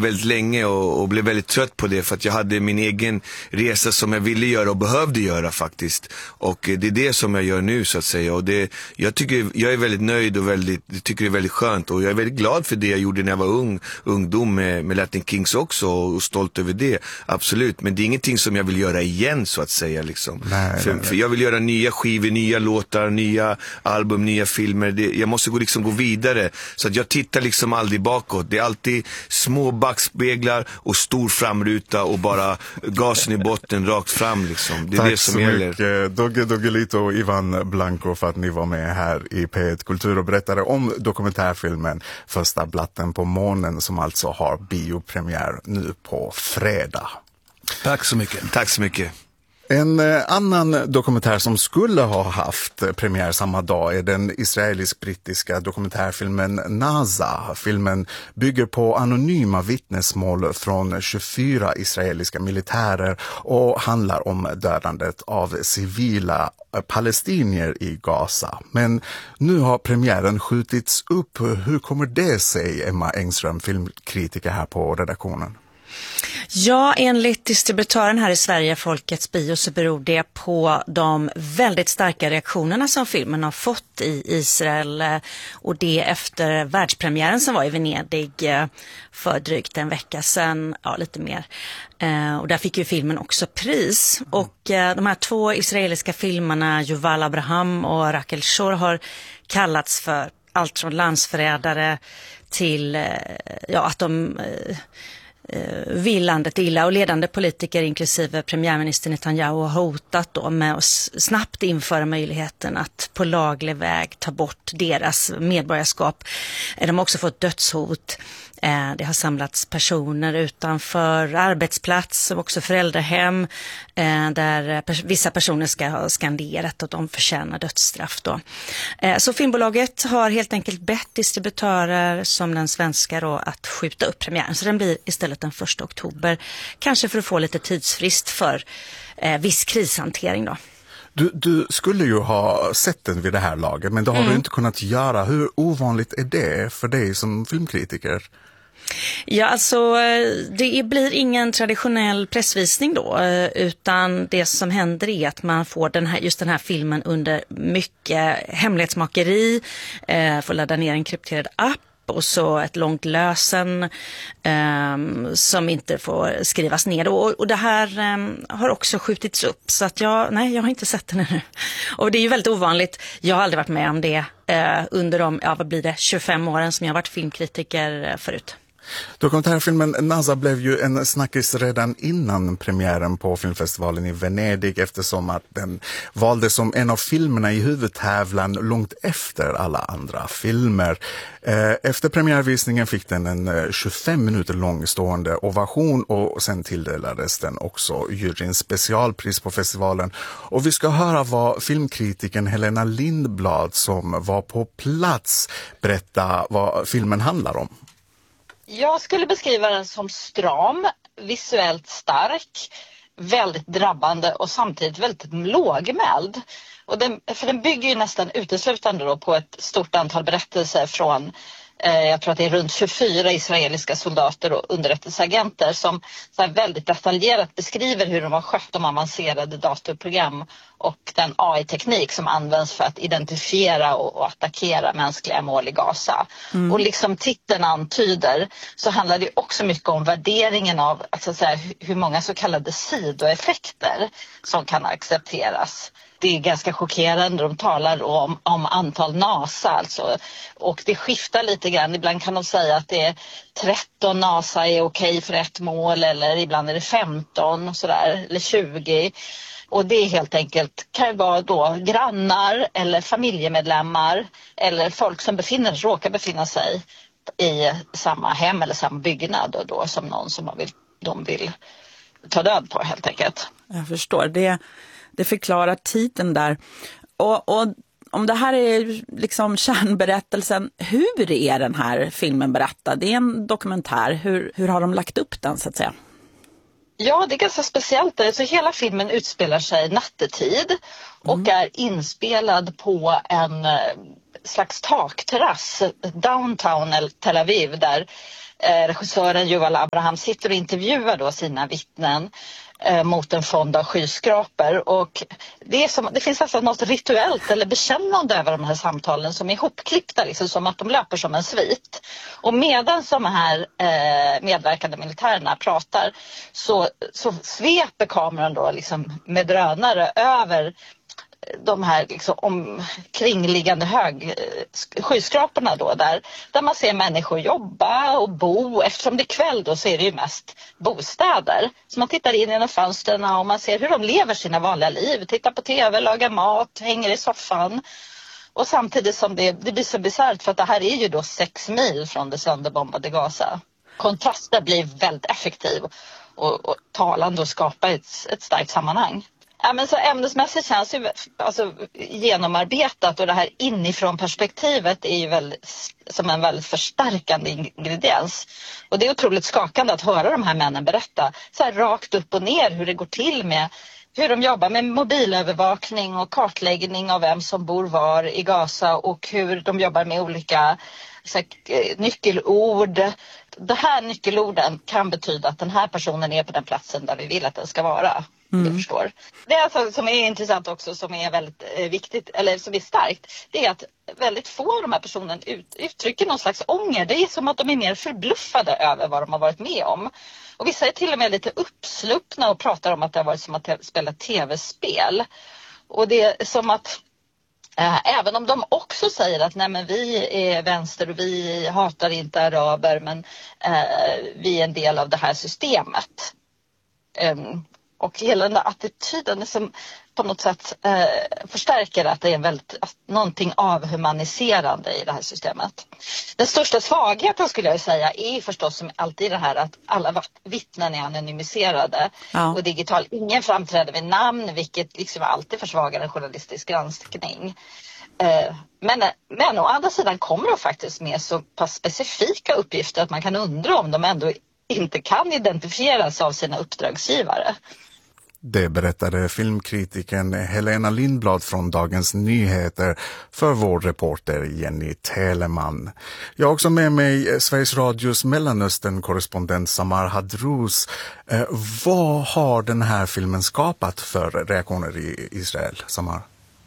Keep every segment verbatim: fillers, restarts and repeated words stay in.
väldigt länge och, och blev väldigt trött på det för att jag hade min egen resa som jag ville göra och behövde göra faktiskt. Och det är det som jag gör nu så att säga. Och det, jag, tycker, jag är väldigt nöjd och väldigt, tycker det är väldigt skönt. Och jag är väldigt glad för det jag gjorde när jag var ung, ungdom med, med Latin Kings också och stolt över det. Absolut, men det är ingenting som jag vill göra igen så att säga. Liksom. Nej, för, nej, nej. för jag vill göra nya skivor, nya låtar, nya album, nya filmer. Det, jag måste gå, liksom, gå vidare. Så att jag tittar liksom aldrig bakåt. Det är alltid små backspeglar och stor framruta och bara gasen i botten rakt fram liksom. Det är Tack det som så gäller. mycket Dogge Doggelito och Ivan Blanco för att ni var med här i P ett Kultur och berättade om dokumentärfilmen Första blatten på månen som alltså har biopremiär nu på fredag. Tack så mycket. Tack så mycket. En annan dokumentär som skulle ha haft premiär samma dag är den israelisk-brittiska dokumentärfilmen Naza. Filmen bygger på anonyma vittnesmål från tjugofyra israeliska militärer och handlar om dödandet av civila palestinier i Gaza. Men nu har premiären skjutits upp. Hur kommer det sig, Emma Engström, filmkritiker här på redaktionen? Ja, enligt distributören här i Sverige, Folkets Bio, så beror det på de väldigt starka reaktionerna som filmen har fått i Israel och det efter världspremiären som var i Venedig för drygt en vecka sedan, ja lite mer. Och där fick ju filmen också pris. Och de här två israeliska filmerna, Yuval Abraham och Rachel Shor, har kallats för allt från landsförrädare till ja, att de vill landet illa, och ledande politiker inklusive premiärminister Netanyahu har hotat då med att snabbt införa möjligheten att på laglig väg ta bort deras medborgarskap. De har också fått dödshot. Det har samlats personer utanför arbetsplats som också föräldrahem där vissa personer ska ha skanderat att de förtjänar dödsstraff då. Så filmbolaget har helt enkelt bett distributörer som den svenska då att skjuta upp premiären. Så den blir istället den första oktober. Kanske för att få lite tidsfrist för viss krishantering då. Du, du skulle ju ha sett den vid det här laget, men det har mm. du inte kunnat göra. Hur ovanligt är det för dig som filmkritiker? Ja, alltså det blir ingen traditionell pressvisning då, utan det som händer är att man får den här, just den här filmen under mycket hemlighetsmakeri, får ladda ner en krypterad app och så ett långt lösen um, som inte får skrivas ner. Och, och det här um, har också skjutits upp. Så att jag, nej, jag har inte sett den ännu. Och det är ju väldigt ovanligt. Jag har aldrig varit med om det uh, under de, ja, vad blir det, tjugofem åren som jag har varit filmkritiker uh, förut. Dokumentärfilmen Naza blev ju en snackis redan innan premiären på filmfestivalen i Venedig, eftersom att den valdes som en av filmerna i huvudtävlan långt efter alla andra filmer. Efter premiärvisningen fick den en tjugofem minuter lång stående ovation och sen tilldelades den också juryns specialpris på festivalen. Och vi ska höra vad filmkritiken Helena Lindblad, som var på plats, berätta vad filmen handlar om. Jag skulle beskriva den som stram, visuellt stark, väldigt drabbande och samtidigt väldigt lågmäld. Och den, för den bygger ju nästan uteslutande då på ett stort antal berättelser från, eh, jag tror att det är runt tjugofyra israeliska soldater och underrättelseagenter som så här väldigt detaljerat beskriver hur de har skött de avancerade datorprogram och den A I-teknik som används för att identifiera och, och attackera mänskliga mål i Gaza. Mm. Och liksom titeln antyder så handlar det också mycket om värderingen av alltså så här, hur många så kallade sidoeffekter som kan accepteras. Det är ganska chockerande. De talar om, om antal NASA alltså. Och det skiftar lite grann. Ibland kan de säga att det är tretton NASA är okej för ett mål, eller ibland är det femton och sådär, eller tjugo. Och det är helt enkelt, kan ju vara då grannar eller familjemedlemmar eller folk som befinner, råkar befinna sig i samma hem eller samma byggnad och då som någon som man vill, de vill ta död på helt enkelt. Jag förstår, det, det förklarar titeln där. Och, och om det här är liksom kärnberättelsen, hur är den här filmen berättad? Det är en dokumentär, hur, hur har de lagt upp den så att säga? Ja, det är ganska speciellt. Alltså, hela filmen utspelar sig nattetid och mm. är inspelad på en slags takterrass downtown Tel Aviv där eh, regissören Yuval Abraham sitter och intervjuar då sina vittnen eh, mot en fond av skyskrapor. Och det, är som, det finns alltså något rituellt eller bekännande över de här samtalen som är ihopklippta, liksom, som att de löper som en svit. Och medan de här eh, medverkande militärerna pratar så, så sveper kameran då liksom med drönare över de här liksom omkringliggande hög skyskraporna då där, där man ser människor jobba och bo. Eftersom det är kväll då så är det ju mest bostäder. Så man tittar in genom fönstren och man ser hur de lever sina vanliga liv. Tittar på tv, lagar mat, hänger i soffan. Och samtidigt som det, det blir så bisarrt för att det här är ju då sex mil från det sönderbombade Gaza. Kontrasten blir väldigt effektiv och, och talande och skapar ett, ett starkt sammanhang. Ja, men så ämnesmässigt känns ju alltså, genomarbetat, och det här inifrån perspektivet är ju väl, som en väldigt förstärkande ingrediens. Och det är otroligt skakande att höra de här männen berätta så här rakt upp och ner hur det går till med hur de jobbar med mobilövervakning och kartläggning av vem som bor var i Gaza, och hur de jobbar med olika så här, nyckelord. De här nyckelorden kan betyda att den här personen är på den platsen där vi vill att den ska vara. Mm. Du förstår. Det är alltså, som är intressant också, som är väldigt eh, viktigt, eller som är starkt, det är att väldigt få av de här personerna ut, uttrycker någon slags ånger. Det är som att de är mer förbluffade över vad de har varit med om. Och vissa är till och med lite uppsluppna och pratar om att det har varit som att spela tv-spel. Och det är som att Äh, även om de också säger att nej, men vi är vänster och vi hatar inte araber, men äh, vi är en del av det här systemet. Um, och hela den där attityden som på något sätt äh, förstärker att det är väldigt, att någonting avhumaniserande i det här systemet. Den största svagheten skulle jag säga är förstås som alltid det här att alla vittnen är anonymiserade ja. och digital. Ingen framträder med namn, vilket liksom alltid försvagar en journalistisk granskning. Uh, men, men å andra sidan kommer de faktiskt med så pass specifika uppgifter att man kan undra om de ändå inte kan identifieras av sina uppdragsgivare. Det berättade filmkritiken Helena Lindblad från Dagens Nyheter för vår reporter Jenny Teleman. Jag har också med mig Sveriges Radios Mellanöstern-korrespondent Samar Hadrouz. Eh, vad har den här filmen skapat för reaktioner i Israel, Samar?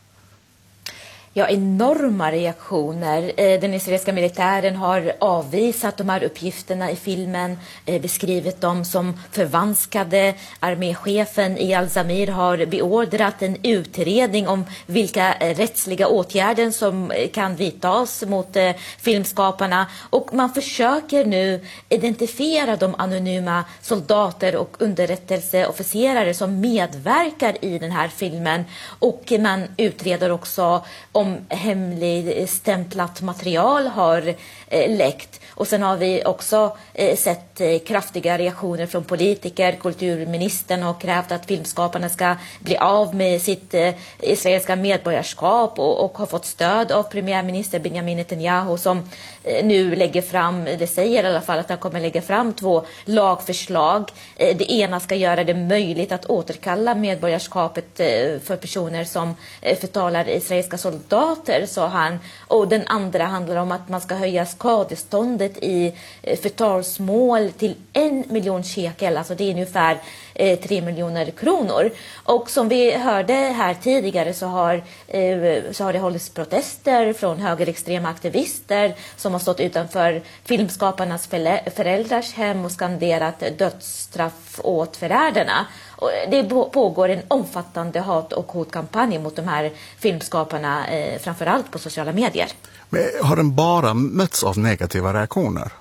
Ja, enorma reaktioner. Den israeliska militären har avvisat de här uppgifterna i filmen, beskrivit dem som förvanskade. Arméchefen Eyal Zamir har beordrat en utredning om vilka rättsliga åtgärder som kan vidtas mot filmskaparna. Och man försöker nu identifiera de anonyma soldater och underrättelseofficerare som medverkar i den här filmen. Och man utreder också om hemlig stämplat material har eh, läckt. Och sen har vi också eh, sett eh, kraftiga reaktioner från politiker. Kulturministern har krävt att filmskaparna ska bli av med sitt eh, israeliska medborgarskap och, och har fått stöd av premiärminister Benjamin Netanyahu som eh, nu lägger fram, det säger i alla fall att han kommer lägga fram två lagförslag. Eh, det ena ska göra det möjligt att återkalla medborgarskapet eh, för personer som eh, förtalar israeliska soldater, sa han. Och den andra handlar om att man ska höja skadeståndet i förtalsmål till en miljon shekel, alltså det är ungefär eh, tre miljoner kronor. Och som vi hörde här tidigare så har, eh, så har det hållits protester från högerextrema aktivister som har stått utanför filmskaparnas föräldrars hem och skanderat dödsstraff åt förrädarna. Och det pågår en omfattande hat- och hotkampanj mot de här filmskaparna, eh, framförallt på sociala medier. Men har den bara mötts av negativa reaktioner?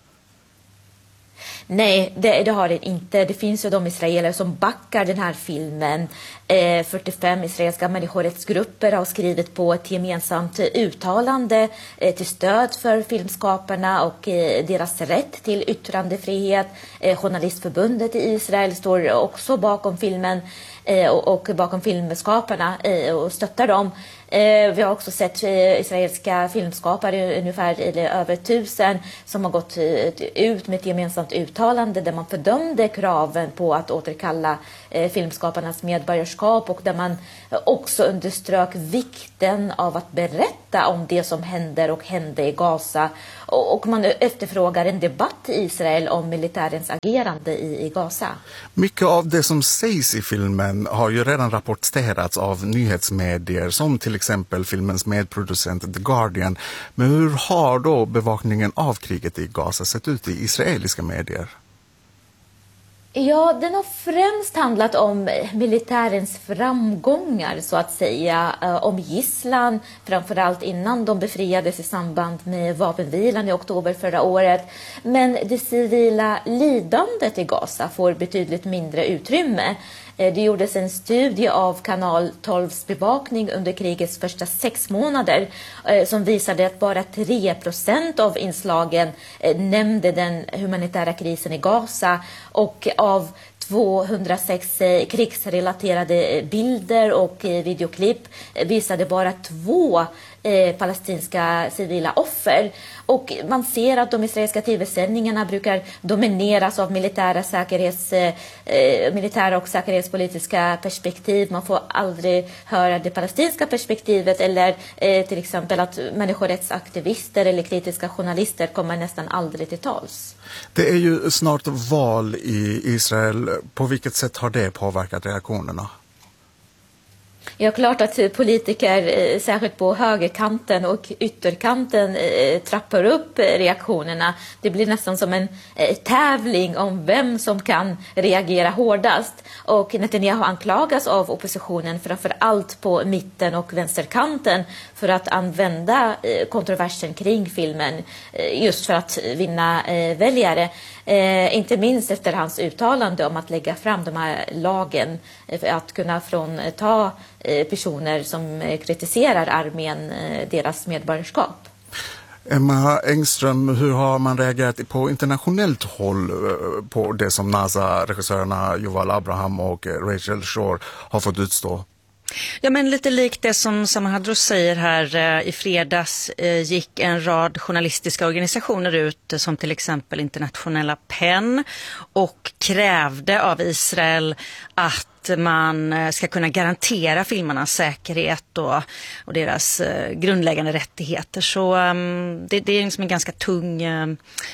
Nej, det, det har det inte. Det finns ju de israeler som backar den här filmen. Eh, fyrtiofem israeliska människorättsgrupper har skrivit på ett gemensamt uttalande eh, till stöd för filmskaparna och eh, deras rätt till yttrandefrihet. Eh, Journalistförbundet i Israel står också bakom filmen eh, och, och bakom filmskaparna eh, och stöttar dem. Eh, vi har också sett eh, israeliska filmskapare, ungefär eller över tusen, som har gått eh, ut med ett gemensamt uttalande där man fördömde kraven på att återkalla eh, filmskaparnas medborgarskap och där man också underströk vikten av att berätta om det som händer och hände i Gaza. och, och man efterfrågar en debatt i Israel om militärens agerande i, i Gaza. Mycket av det som sägs i filmen har ju redan rapporterats av nyhetsmedier som till exempel filmens medproducent The Guardian. Men hur har då bevakningen av kriget i Gaza sett ut i israeliska medier? Ja, den har främst handlat om militärens framgångar så att säga, om gisslan, framförallt innan de befriades i samband med vapenvilan i oktober förra året. Men det civila lidandet i Gaza får betydligt mindre utrymme. Det gjordes en studie av kanal tolvs bevakning under krigets första sex månader som visade att bara tre procent av inslagen nämnde den humanitära krisen i Gaza, och av tvåhundrasex krigsrelaterade bilder och videoklipp visade bara två eh, palestinska civila offer. Och man ser att de israeliska tv-sändningarna brukar domineras av militära, säkerhets, eh, militära och säkerhetspolitiska perspektiv. Man får aldrig höra det palestinska perspektivet, eller eh, till exempel att människorättsaktivister eller kritiska journalister kommer nästan aldrig till tals. Det är ju snart val i Israel. På vilket sätt har det påverkat reaktionerna? Ja, klart att politiker, särskilt på högerkanten och ytterkanten, trappar upp reaktionerna. Det blir nästan som en tävling om vem som kan reagera hårdast. Och Netanyahu anklagas av oppositionen, framför allt på mitten och vänsterkanten, för att använda kontroversen kring filmen just för att vinna väljare. Eh, inte minst efter hans uttalande om att lägga fram de här lagen för att kunna frånta eh, personer som eh, kritiserar armén eh, deras medborgarskap. Emma Engström, hur har man reagerat på internationellt håll eh, på det som NASA-regissörerna Yuval Abraham och eh, Rachel Shore har fått utstå? Ja, men lite likt det som Samar Hadros säger här, eh, i fredags eh, gick en rad journalistiska organisationer ut, eh, som till exempel Internationella PEN, och krävde av Israel att man eh, ska kunna garantera filmarnas säkerhet och, och deras eh, grundläggande rättigheter. Så eh, det, det är liksom en ganska tung, eh,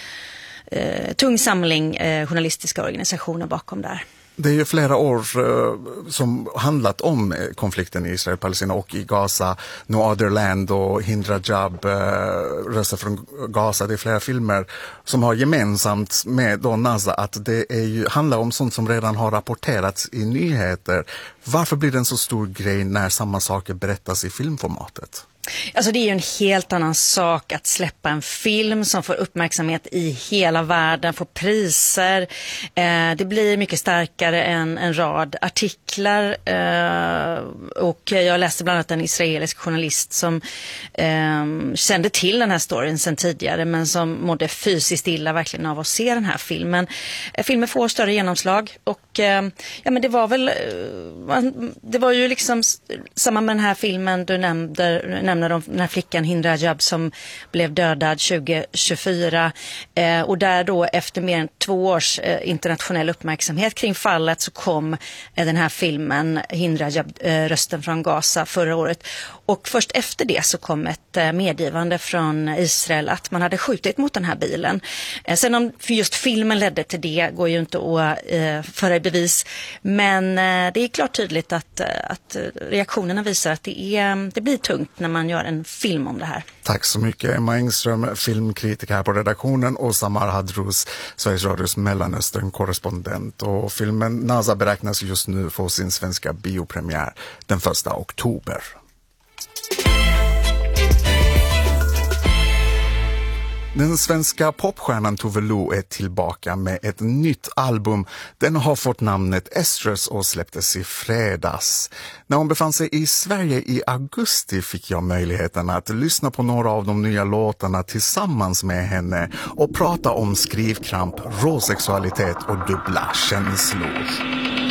eh, tung samling eh, journalistiska organisationer bakom där. Det är ju flera år eh, som handlat om konflikten i Israel, Palestina och i Gaza. No Other Land och Hind Rajab, eh, Röster från Gaza. Det är flera filmer som har gemensamt med då NASA att det är ju, handlar om sånt som redan har rapporterats i nyheter. Varför blir det en så stor grej när samma saker berättas i filmformatet? Alltså det är ju en helt annan sak att släppa en film som får uppmärksamhet i hela världen, får priser. Eh, det blir mycket starkare än en rad artiklar. Eh, och jag läste bland annat en israelisk journalist som eh, kände till den här storyn sedan tidigare, men som mådde fysiskt illa verkligen av att se den här filmen. Eh, filmen får större genomslag, och eh, ja, men det var väl eh, det var ju liksom samma med den här filmen du nämnde, nämnde om den här flickan Hind Rajab som blev dödad tjugo tjugofyra, eh, och där då efter mer än två års eh, internationell uppmärksamhet kring fallet så kom eh, den här filmen Hind Rajab, eh, Rösten från Gaza, förra året. Och först efter det så kom ett eh, medgivande från Israel att man hade skjutit mot den här bilen. Eh, sen om just filmen ledde till det går ju inte att eh, föra i bevis, men eh, det är klart tydligt att, att reaktionerna visar att det, är, det blir tungt när man gör en film om det här. Tack så mycket Emma Engström, filmkritiker här på redaktionen, och Samar Hadros, Sveriges Radios Mellanöstern-korrespondent. Och filmen NASA beräknas just nu få sin svenska biopremiär den första oktober. Den svenska popstjärnan Tove Lo är tillbaka med ett nytt album. Den har fått namnet Estrus och släpptes i fredags. När hon befann sig i Sverige i augusti fick jag möjligheten att lyssna på några av de nya låtarna tillsammans med henne och prata om skrivkramp, råsexualitet och dubbla känslor.